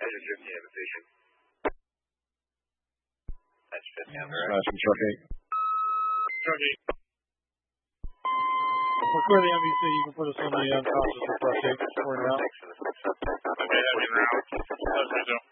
Measure 50 invitation. That's 50 on the right. That's from truck 8. Truck 8. For clearly NBC, you can put us on the unconscious for truck 8. Just point it out. Thanks for the 6 up. Okay, heavy round. That's what I do.